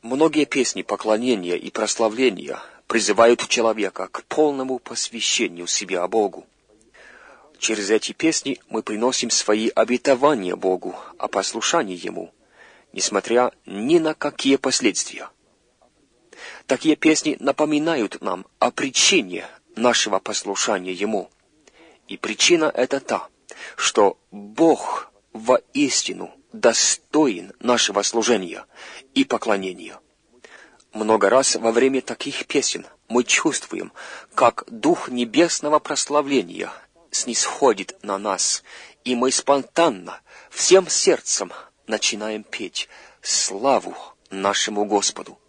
Многие песни поклонения и прославления призывают человека к полному посвящению себя Богу. Через эти песни мы приносим свои обетования Богу о послушании Ему, несмотря ни на какие последствия. Такие песни напоминают нам о причине нашего послушания Ему. И причина это та, что Бог воистину достоин нашего служения и поклонения. Много раз во время таких песен мы чувствуем, как Дух Небесного прославления снисходит на нас, и мы спонтанно, всем сердцем начинаем петь славу нашему Господу.